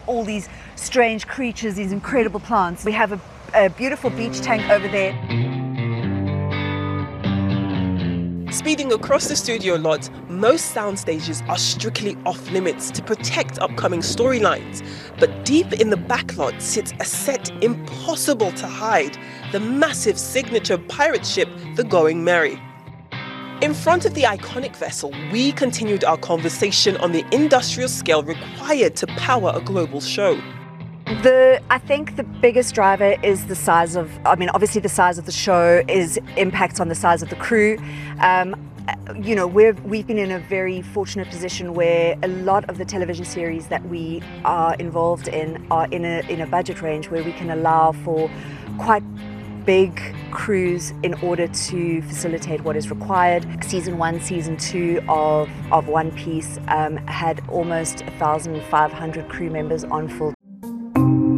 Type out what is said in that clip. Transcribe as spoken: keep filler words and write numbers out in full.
all these strange creatures, these incredible plants. We have a, a beautiful beach tank over there. Speeding across the studio lot, most sound stages are strictly off limits to protect upcoming storylines. But deep in the backlot sits a set impossible to hide, the massive signature pirate ship, the Going Merry. In front of the iconic vessel, we continued our conversation on the industrial scale required to power a global show. The, I think the biggest driver is the size of, I mean, obviously the size of the show is impacts on the size of the crew. Um, you know, we've, we've been in a very fortunate position where a lot of the television series that we are involved in are in a, in a budget range where we can allow for quite big crews in order to facilitate what is required. Season one, season two of, of One Piece um, had almost one thousand five hundred crew members on full